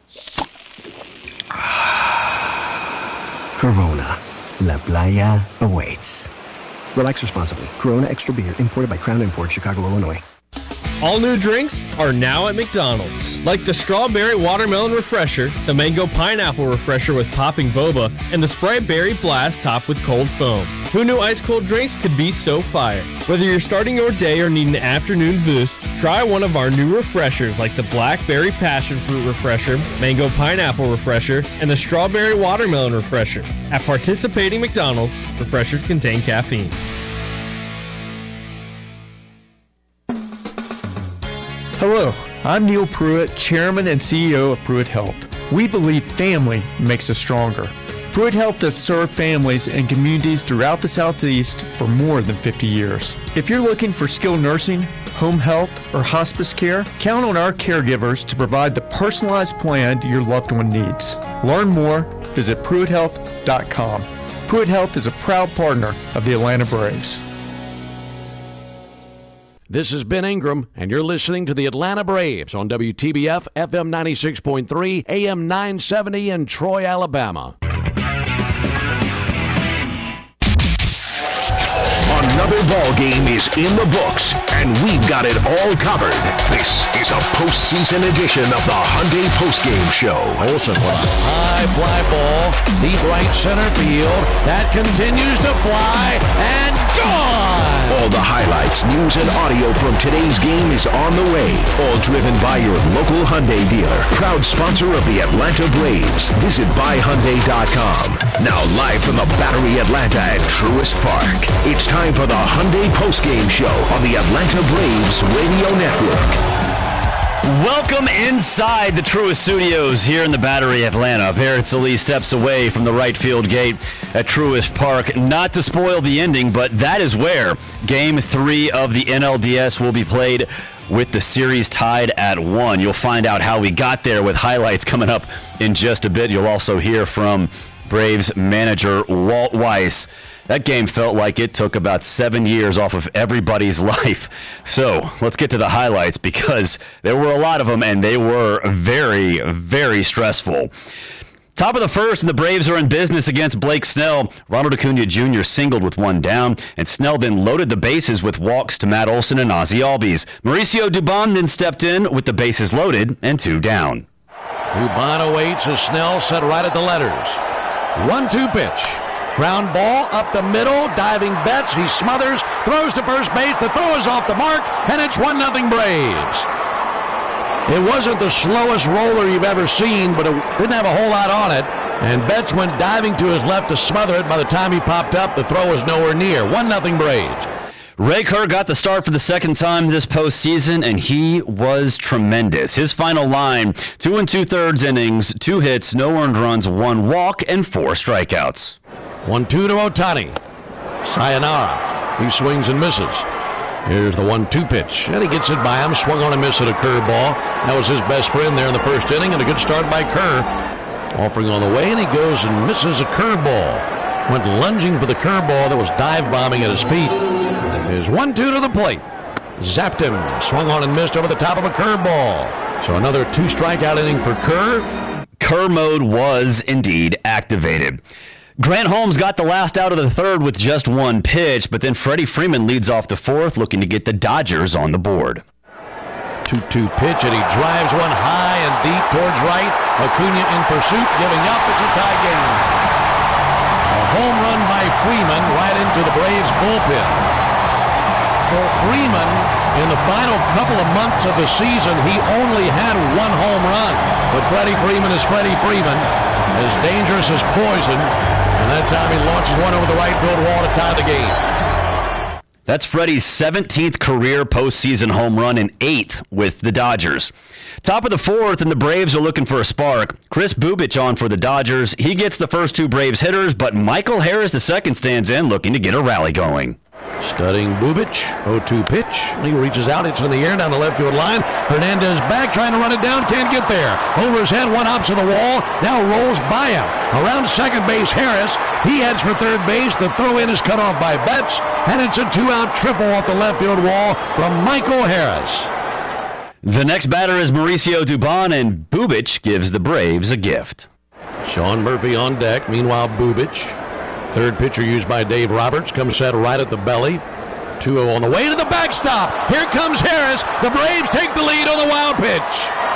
S28: Corona. La Playa awaits. Relax responsibly. Corona Extra Beer, imported by Crown Imports, Chicago, Illinois.
S29: All new drinks are now at McDonald's, like the Strawberry Watermelon Refresher, the Mango Pineapple Refresher with popping boba, and the Sprite Berry Blast topped with cold foam. Who knew ice-cold drinks could be so fire? Whether you're starting your day or need an afternoon boost, try one of our new refreshers like the Blackberry Passion Fruit Refresher, Mango Pineapple Refresher, and the Strawberry Watermelon Refresher. At participating McDonald's, refreshers contain caffeine.
S30: Hello, I'm Neil Pruitt, Chairman and C E O of Pruitt Health. We believe family makes us stronger. Pruitt Health has served families and communities throughout the Southeast for more than fifty years. If you're looking for skilled nursing, home health, or hospice care, count on our caregivers to provide the personalized plan your loved one needs. Learn more, visit Pruitt Health dot com. Pruitt Health is a proud partner of the Atlanta Braves.
S1: This is Ben Ingram, and you're listening to the Atlanta Braves on W T B F F M ninety-six point three, A M nine seventy in Troy, Alabama.
S20: ball game is in the books, and we've got it all covered. This is a postseason edition of the Hyundai Postgame Show.
S1: Olsen with a high fly ball, deep right center field. That continues to fly, and gone!
S20: All the highlights, news, and audio from today's game is on the way. All driven by your local Hyundai dealer. Proud sponsor of the Atlanta Braves. Visit buy hyundai dot com. Now live from the Battery Atlanta at Truist Park. It's time for the Hyundai Postgame Show on the Atlanta Braves Radio Network.
S21: Welcome inside the Truist Studios here in the Battery Atlanta. Barrett Sallee steps away from the right field gate at Truist Park. Not to spoil the ending, but that is where Game three of the N L D S will be played, with the series tied at one. You'll find out how we got there with highlights coming up in just a bit. You'll also hear from Braves manager Walt Weiss. That game felt like it took about seven years off of everybody's life. So let's get to the highlights, because there were a lot of them, and they were very, very stressful. Top of the first, and the Braves are in business against Blake Snell. Ronald Acuna Junior singled with one down, and Snell then loaded the bases with walks to Matt Olson and Ozzie Albies. Mauricio Dubon then stepped in with the bases loaded and two down.
S1: Dubon awaits as Snell set right at the letters. one two pitch. Ground ball up the middle, diving Betts. He smothers, throws to first base. The throw is off the mark, and it's one nothing Braves. It wasn't the slowest roller you've ever seen, but it didn't have a whole lot on it. And Betts went diving to his left to smother it. By the time he popped up, the throw was nowhere near. one nothing Braves.
S21: Ray Kerr got the start for the second time this postseason, and he was tremendous. His final line, two and two-thirds innings, two hits, no earned runs, one walk, and four strikeouts.
S1: one two to Ohtani. Sayonara. He swings and misses. Here's the one two pitch, and he gets it by him. Swung on a miss at a curveball. That was his best friend there in the first inning, and a good start by Kerr. Offering on the way, and he goes and misses a curveball. Went lunging for the curveball that was dive bombing at his feet. There's one two to the plate. Zapped him. Swung on and missed over the top of a curveball. So another two strikeout inning for Kerr.
S21: Kerr mode was indeed activated. Grant Holmes got the last out of the third with just one pitch, but then Freddie Freeman leads off the fourth, looking to get the Dodgers on the board.
S1: two two pitch, and he drives one high and deep towards right. Acuna in pursuit, giving up. It's a tie game. A home run by Freeman right into the Braves bullpen. For Freeman, in the final couple of months of the season, he only had one home run. But Freddie Freeman is Freddie Freeman, as dangerous as poison. And that time he launches one over the right field wall to tie the game.
S21: That's Freddie's seventeenth career postseason home run and eighth with the Dodgers. Top of the fourth, and the Braves are looking for a spark. Chris Bubic on for the Dodgers. He gets the first two Braves hitters, but Michael Harris the second stands in, looking to get a rally going.
S1: Studying Bubic, oh two pitch. He reaches out, it's in the air down the left field line. Hernandez back, trying to run it down, can't get there. Over his head, one hops to the wall, now rolls by him. Around second base, Harris. He heads for third base. The throw in is cut off by Betts, and it's a two-out triple off the left field wall from Michael Harris.
S21: The next batter is Mauricio Dubon, and Bubic gives the Braves a gift.
S1: Sean Murphy on deck. Meanwhile, Bubic. Third pitcher used by Dave Roberts, comes set right at the belly. two oh on the way to the backstop. Here comes Harris. The Braves take the lead on the wild pitch.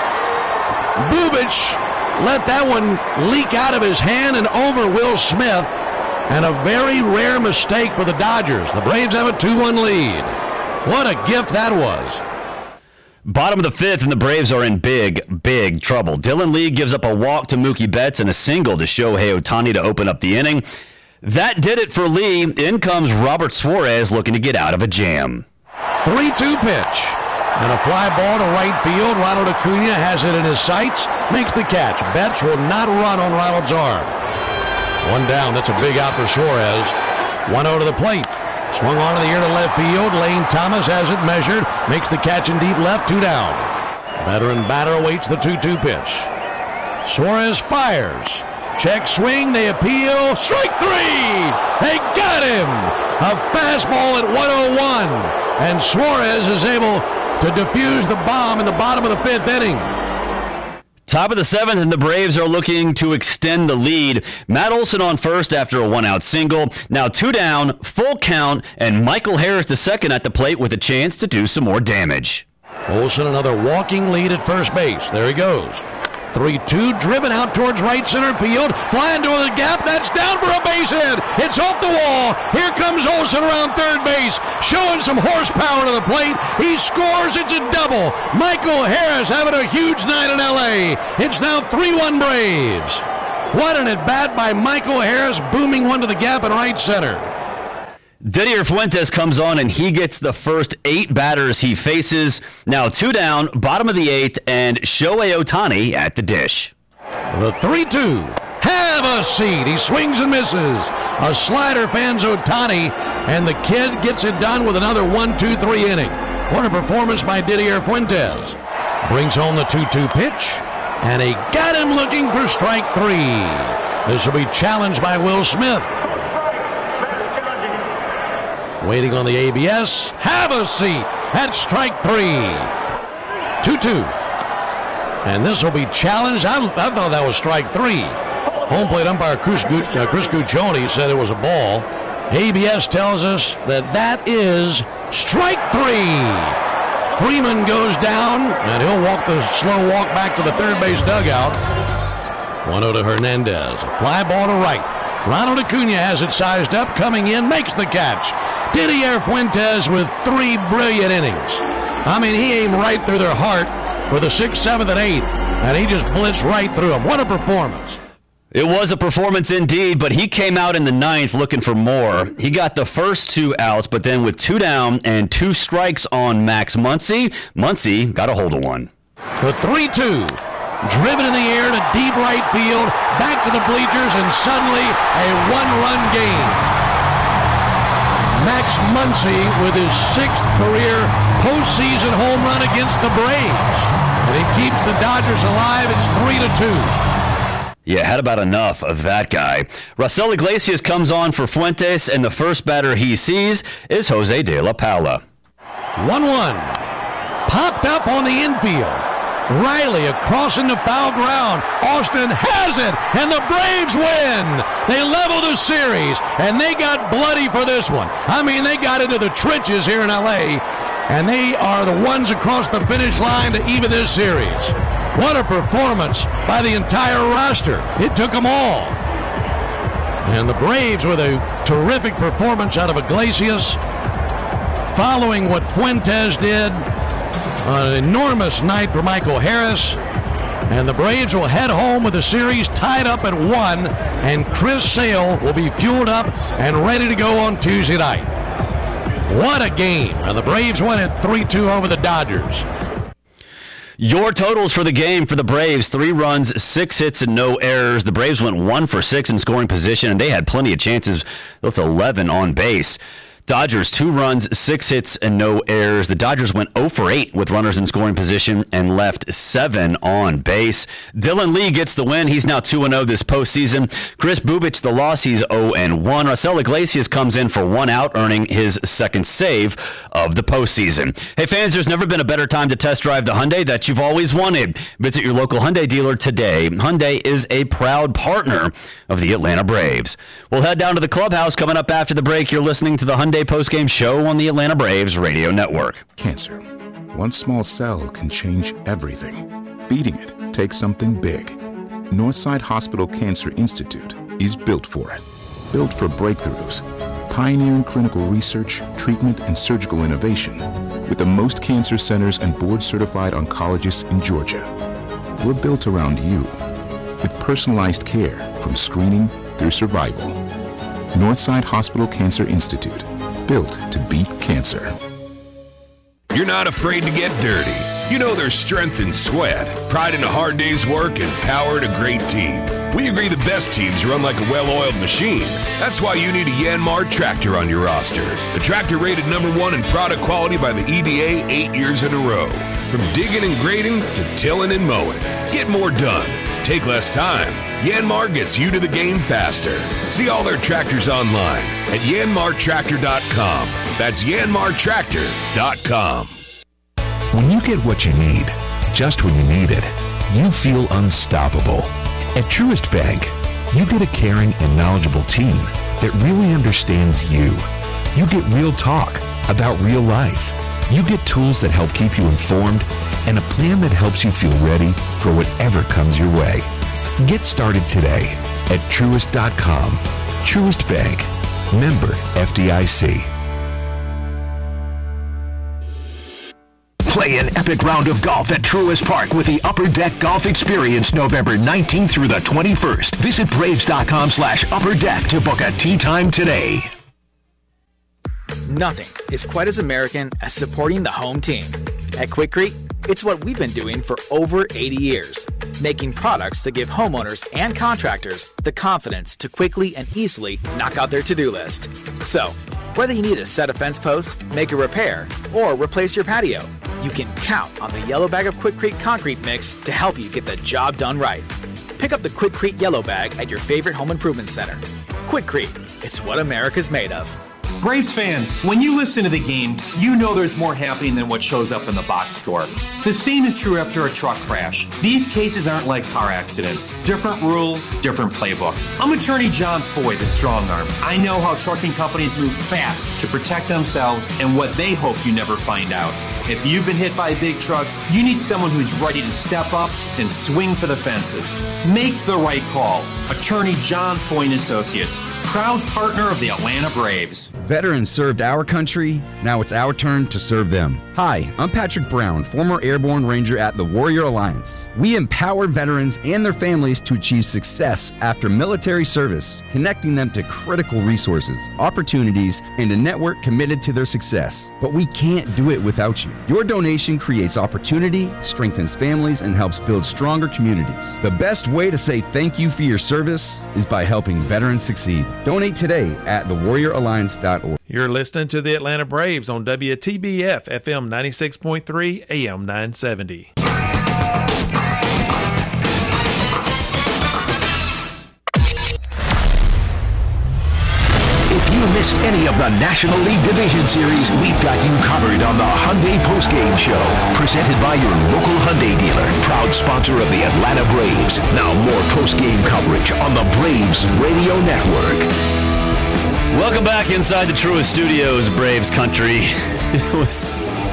S1: Bubic let that one leak out of his hand and over Will Smith. And a very rare mistake for the Dodgers. The Braves have a two one lead. What a gift that was.
S21: Bottom of the fifth, and the Braves are in big, big trouble. Dylan Lee gives up a walk to Mookie Betts and a single to Shohei Ohtani to open up the inning. That did it for Lee. In comes Robert Suarez looking to get out of a jam.
S1: three two pitch. And a fly ball to right field. Ronald Acuna has it in his sights. Makes the catch. Betts will not run on Ronald's arm. One down. That's a big out for Suarez. one oh to the plate. Swung on to the air to left field. Lane Thomas has it measured. Makes the catch in deep left. Two down. Veteran batter awaits the two two pitch. Suarez fires. Check swing. They appeal. Strike three. They got him. A fastball at one oh one. And Suarez is able to defuse the bomb in the bottom of the fifth inning.
S21: Top of the seventh, and the Braves are looking to extend the lead. Matt Olson on first after a one-out single. Now two down, full count, and Michael Harris the second at the plate with a chance to do some more damage.
S1: Olson another walking lead at first base. There he goes. three two, driven out towards right center field. Flying to the gap. That's down for a base hit. It's off the wall. Here comes Olson around third base, showing some horsepower to the plate. He scores. It's a double. Michael Harris having a huge night in L A. It's now three one Braves. What an at-bat by Michael Harris, booming one to the gap in right center.
S21: Didier Fuentes comes on, and he gets the first eight batters he faces. Now two down, bottom of the eighth, and Shohei Ohtani at the dish.
S1: The three two. Have a seat. He swings and misses. A slider fans Ohtani, and the kid gets it done with another one two three inning. What a performance by Didier Fuentes. Brings home the two two pitch, and he got him looking for strike three. This will be challenged by Will Smith. Waiting on the A B S. Have a seat at strike three. two two. And this will be challenged. I, I thought that was strike three. Home plate umpire Chris, Gut, uh, Chris Guccione said it was a ball. A B S tells us that that is strike three. Freeman goes down, and he'll walk the slow walk back to the third base dugout. one oh to Hernandez. A fly ball to right. Ronald Acuna has it sized up, coming in, makes the catch. Didier Fuentes with three brilliant innings. I mean, he aimed right through their heart for the sixth, seventh, and eighth, and he just blitzed right through them. What a performance.
S21: It was a performance indeed, but he came out in the ninth looking for more. He got the first two outs, but then with two down and two strikes on Max Muncy, Muncy got a hold of one.
S1: The three two. Driven in the air to deep right field, back to the bleachers, and suddenly a one-run game. Max Muncy with his sixth career postseason home run against the Braves. And he keeps the Dodgers alive. It's three to two.
S21: Yeah, had about enough of that guy. Raisel Iglesias comes on for Fuentes, and the first batter he sees is Jose De La Paula.
S1: one one. Popped up on the infield. Riley across into foul ground. Austin has it, and the Braves win. They level the series, and they got bloody for this one. I mean, they got into the trenches here in L A, and they are the ones across the finish line to even this series. What a performance by the entire roster. It took them all. And the Braves with a terrific performance out of Iglesias, following what Fuentes did. An enormous night for Michael Harris, and the Braves will head home with the series tied up at one, and Chris Sale will be fueled up and ready to go on Tuesday night. What a game, and the Braves win at three two over the Dodgers.
S21: Your totals for the game for the Braves: three runs, six hits, and no errors. The Braves went one for six in scoring position, and they had plenty of chances with eleven on base. Dodgers, two runs, six hits, and no errors. The Dodgers went oh for eight with runners in scoring position and left seven on base. Dylan Lee gets the win. He's now two and oh this postseason. Chris Bubich, the loss, he's oh and one. Raisel Iglesias comes in for one out, earning his second save of the postseason. Hey, fans, there's never been a better time to test drive the Hyundai that you've always wanted. Visit your local Hyundai dealer today. Hyundai is a proud partner of the Atlanta Braves. We'll head down to the clubhouse coming up after the break. You're listening to the Hyundai postgame show on the Atlanta Braves radio network.
S2: Cancer. One small cell can change everything. Beating it takes something big. Northside Hospital Cancer Institute is built for it. Built for breakthroughs, pioneering clinical research, treatment, and surgical innovation with the most cancer centers and board-certified oncologists in Georgia. We're built around you with personalized care from screening through survival. Northside Hospital Cancer Institute. Built to beat cancer.
S19: You're not afraid to get dirty. You know there's strength in sweat, pride in a hard day's work, and power in a great team. We agree the best teams run like a well-oiled machine. That's why you need a Yanmar tractor on your roster. A tractor rated number one in product quality by the E D A eight years in a row. From digging and grading to tilling and mowing. Get more done. Take less time. Yanmar gets you to the game faster. See all their tractors online at yanmar tractor dot com. That's yanmar tractor dot com.
S9: When you get what you need, just when you need it, you feel unstoppable. At Truist Bank, you get a caring and knowledgeable team that really understands you. You get real talk about real life. You get tools that help keep you informed and a plan that helps you feel ready for whatever comes your way. Get started today at Truist dot com. Truist Bank. Member F D I C.
S20: Play an epic round of golf at Truist Park with the Upper Deck Golf Experience November nineteenth through the twenty-first. Visit Braves dot com slash Upper Deck to book a tee time today.
S5: Nothing is quite as American as supporting the home team. At Quikrete, it's what we've been doing for over eighty years, making products that give homeowners and contractors the confidence to quickly and easily knock out their to-do list. So, whether you need to set a fence post, make a repair, or replace your patio, you can count on the Yellow Bag of Quikrete Concrete Mix to help you get the job done right. Pick up the Quikrete Yellow Bag at your favorite home improvement center. Quikrete, it's what America's made of.
S6: Braves fans, when you listen to the game, you know there's more happening than what shows up in the box score. The same is true after a truck crash. These cases aren't like car accidents. Different rules, different playbook. I'm attorney John Foy, the strong arm. I know how trucking companies move fast to protect themselves and what they hope you never find out. If you've been hit by a big truck, you need someone who's ready to step up and swing for the fences. Make the right call. Attorney John Foy and Associates, proud partner of the Atlanta Braves.
S7: Veterans served our country, now it's our turn to serve them. Hi, I'm Patrick Brown, former Airborne Ranger at the Warrior Alliance. We empower veterans and their families to achieve success after military service, connecting them to critical resources, opportunities, and a network committed to their success. But we can't do it without you. Your donation creates opportunity, strengthens families, and helps build stronger communities. The best way to say thank you for your service is by helping veterans succeed. Donate today at the warrior alliance dot org.
S11: You're listening to the Atlanta Braves on W T B F F M ninety-six point three A M nine seventy.
S20: If you missed any of the National League Division Series, we've got you covered on the Hyundai Postgame Show. Presented by your local Hyundai dealer, proud sponsor of the Atlanta Braves. Now more postgame coverage on the Braves Radio Network.
S21: Welcome back inside the Truist Studios, Braves country. It was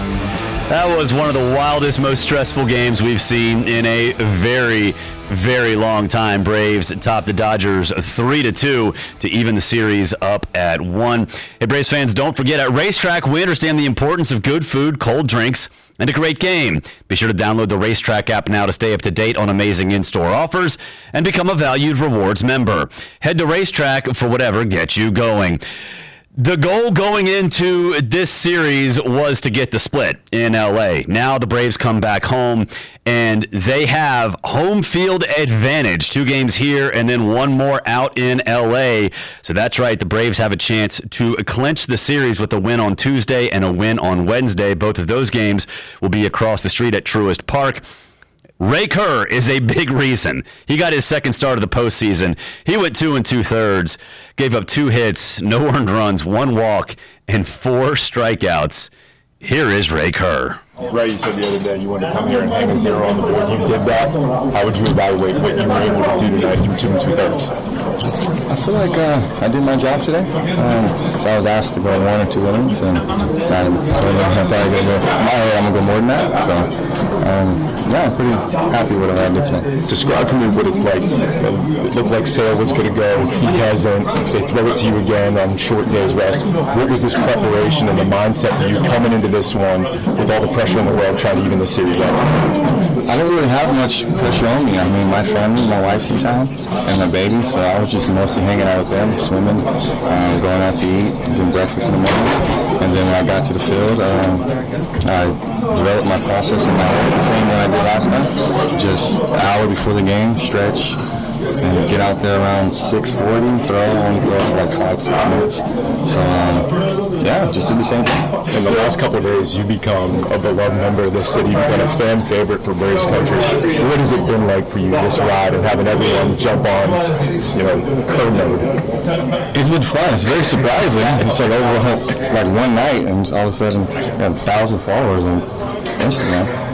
S21: that was one of the wildest, most stressful games we've seen in a very, very long time. Braves topped the Dodgers three to two to even the series up at one. Hey, Braves fans, don't forget, at Racetrack, we understand the importance of good food, cold drinks, and a great game. Be sure to download the Racetrack app now to stay up to date on amazing in-store offers and become a valued rewards member. Head to Racetrack for whatever gets you going. The goal going into this series was to get the split in L A. Now the Braves come back home, and they have home field advantage. Two games here and then one more out in L A. So that's right, the Braves have a chance to clinch the series with a win on Tuesday and a win on Wednesday. Both of those games will be across the street at Truist Park. Ray Kerr is a big reason. He got his second start of the postseason. He went two and two-thirds, gave up two hits, no earned runs, one walk, and four strikeouts. Here is Ray Kerr.
S8: Ray, you said the other day you wanted to come here and hang a zero on the board. You did that. How would you evaluate what you were able to do tonight through two and two-thirds?
S10: I feel like uh, I did my job today. Um, so I was asked to go one or two innings, and um, so I'm probably going to go. In my head, I'm going to go more than that. So, um, yeah, I'm pretty happy with what I did today.
S8: Describe for me what it's like. It looked like Sale was going to go. He hasn't. They throw it to you again on short days rest. What was this preparation and the mindset for you coming into this one with all the pressure in the world trying to even the series out?
S10: I don't really have much pressure on me. I mean, my family, my wife's in town, and my baby, so I was just mostly hanging out with them, swimming, um, going out to eat, doing breakfast in the morning. And then when I got to the field, um, I developed my process in my head, the same way I did last night. Just an hour before the game, stretch, and get out there around six forty, throw, only throw for like five, six minutes. So, um, yeah, just did the same thing.
S8: In the last couple of days, you become a beloved member of this city. You've been a fan favorite for Braves country. What has it been like for you, this ride, and having everyone jump on, you know, Kerr mode?
S10: It's been fun. It's very surprising. It's like over like one night, and all of a sudden, you have a thousand followers on Instagram.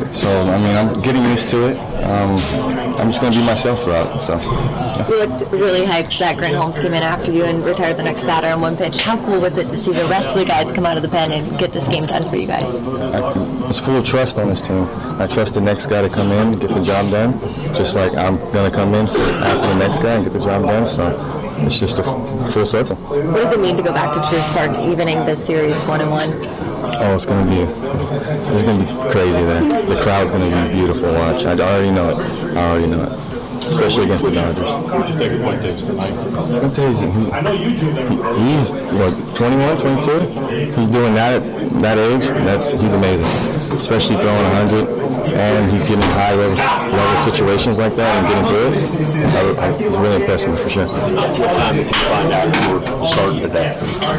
S10: So, I mean, I'm getting used to it. Um, I'm just going to be myself throughout. So, yeah.
S3: We looked really hyped that Grant Holmes came in after you and retired the next batter on one pitch. How cool was it to see the rest of the guys come out of the pen and get this game done for you guys?
S10: I was full of trust on this team. I trust the next guy to come in, get the job done, just like I'm going to come in for, after the next guy and get the job done. So it's just a full circle.
S3: What does it mean to go back to Truist Park, evening this series one and one?
S10: Oh, it's going to be, it's going to be crazy there. The crowd's going to be beautiful to watch. I already know it. I already know it. Especially against the Dodgers. Fuentes, he, he's what, twenty-one, twenty-two? He's doing that at that age. That's he's amazing. Especially throwing one hundred, and he's getting high level, level situations like that and getting through it. I, I, it's really impressive for sure.
S4: What time did you find out you were starting today?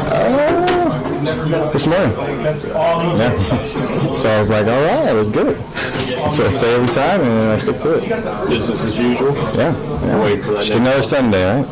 S10: Uh, this morning. Yeah. So I was like, all right, let's get it. So I say every time, and I stick to it.
S4: Business as usual?
S10: Yeah. yeah.
S4: Wait for that
S10: Just another Sunday, right?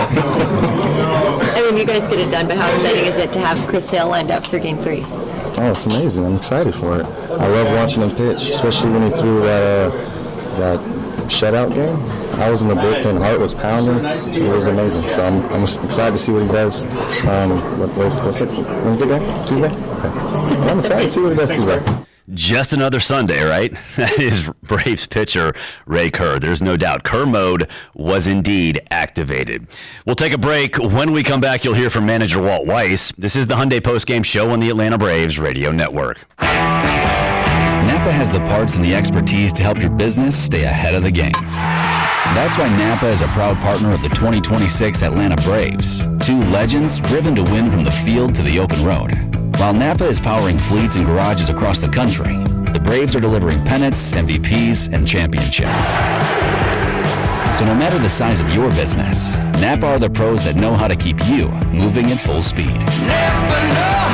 S3: I mean, you guys get it done, but how exciting is it to have Chris Sale lined up for game three?
S10: Oh, it's amazing. I'm excited for it. I love watching him pitch, especially when he threw that, uh, that shutout game. I was in the bullpen, heart was pounding. It was amazing. So I'm, I'm excited to see what he does. Um, what, what's, what's it? Wednesday game? Tuesday? Okay. I'm excited to see what he does Tuesday.
S21: Just another Sunday, right? That is Braves pitcher Ray Kerr. There's no doubt Kerr mode was indeed activated. We'll take a break. When we come back, you'll hear from manager Walt Weiss. This is the Hyundai Postgame Show on the Atlanta Braves Radio Network.
S12: Napa has the parts and the expertise to help your business stay ahead of the game. That's why Napa is a proud partner of the twenty twenty-six Atlanta Braves, two legends driven to win from the field to the open road. While Napa is powering fleets and garages across the country, the Braves are delivering pennants, M V Ps, and championships. So no matter the size of your business, Napa are the pros that know how to keep you moving at full speed.
S13: Napa know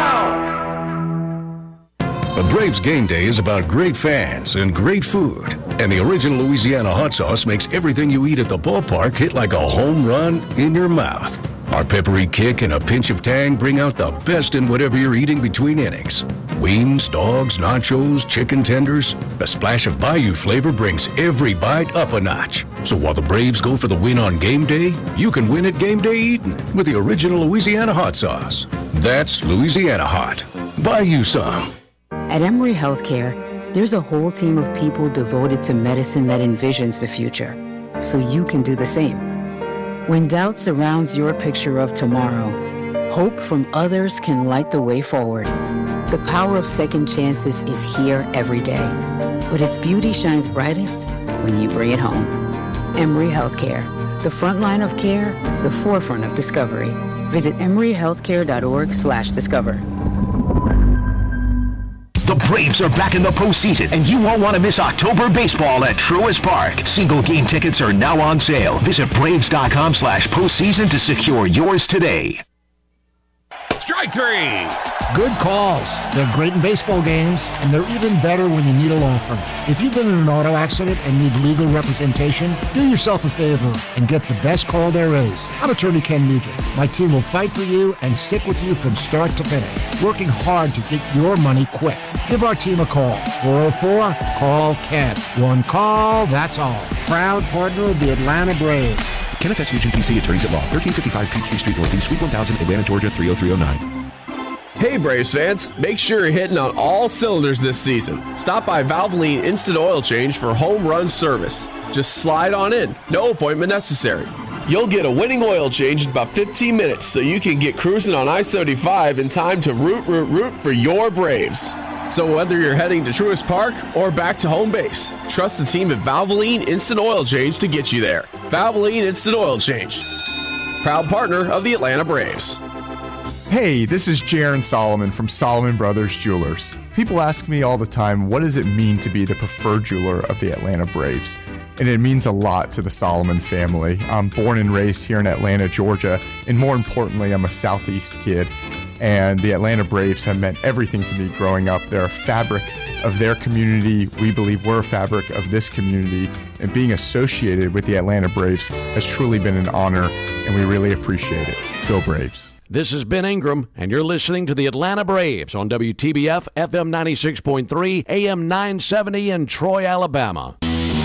S13: how. A Braves game day is about great fans and great food. And the original Louisiana hot sauce makes everything you eat at the ballpark hit like a home run in your mouth. Our peppery kick and a pinch of tang bring out the best in whatever you're eating between innings. Wings, dogs, nachos, chicken tenders. A splash of Bayou flavor brings every bite up a notch. So while the Braves go for the win on game day, you can win at game day eating with the original Louisiana hot sauce. That's Louisiana hot. Buy you some.
S14: At Emory Healthcare, there's a whole team of people devoted to medicine that envisions the future, so you can do the same. When doubt surrounds your picture of tomorrow, hope from others can light the way forward. The power of second chances is here every day, but its beauty shines brightest when you bring it home. Emory Healthcare, the front line of care, the forefront of discovery. Visit emory healthcare dot org slash discover.
S20: The Braves are back in the postseason, and you won't want to miss October baseball at Truist Park. Single game tickets are now on sale. Visit Braves.com slash postseason to secure yours today.
S19: Strike three.
S26: Good calls. They're great in baseball games, and they're even better when you need a law firm. If you've been in an auto accident and need legal representation, do yourself a favor and get the best call there is. I'm attorney Ken Nugent. My team will fight for you and stick with you from start to finish, working hard to get your money quick. Give our team a call. four oh four, call Ken. One call, that's all. Proud partner of the Atlanta Braves.
S15: Kenneth S. Nugent, P C, Attorneys at Law, thirteen fifty-five Peachtree Street Northeast, Suite one thousand, Atlanta, Georgia, three oh three oh nine.
S29: Hey Braves fans, make sure you're hitting on all cylinders this season. Stop by Valvoline Instant Oil Change for home run service. Just slide on in, no appointment necessary. You'll get a winning oil change in about fifteen minutes so you can get cruising on I seventy-five in time to root, root, root for your Braves. So whether you're heading to Truist Park or back to home base, trust the team at Valvoline Instant Oil Change to get you there. Valvoline Instant Oil Change, proud partner of the Atlanta Braves.
S16: Hey, this is Jaron Solomon from Solomon Brothers Jewelers. People ask me all the time, what does it mean to be the preferred jeweler of the Atlanta Braves? And it means a lot to the Solomon family. I'm born and raised here in Atlanta, Georgia, and more importantly, I'm a Southeast kid. And the Atlanta Braves have meant everything to me growing up. They're a fabric of their community. We believe we're a fabric of this community. And being associated with the Atlanta Braves has truly been an honor, and we really appreciate it. Go Braves.
S1: This is Ben Ingram, and you're listening to the Atlanta Braves on W T B F F M ninety-six point three, A M nine seventy in Troy, Alabama.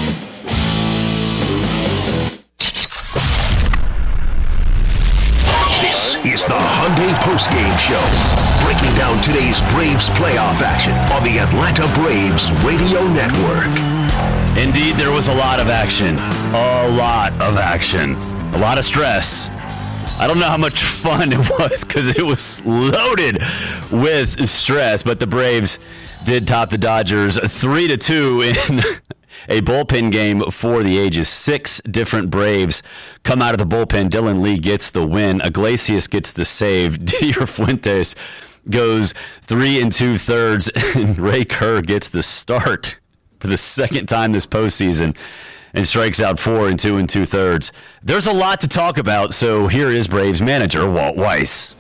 S20: This is the Hyundai Postgame Show, breaking down today's Braves playoff action on the Atlanta Braves Radio Network.
S21: Indeed, there was a lot of action. A lot of action. A lot of stress. I don't know how much fun it was because it was loaded with stress, but the Braves did top the Dodgers three to two in a bullpen game for the ages. Six different Braves come out of the bullpen. Dylan Lee gets the win. Iglesias gets the save. Didier Fuentes goes three and two thirds, and Ray Kerr gets the start for the second time this postseason and strikes out four and two and two thirds. There's a lot to talk about, so here is Braves manager Walt Weiss.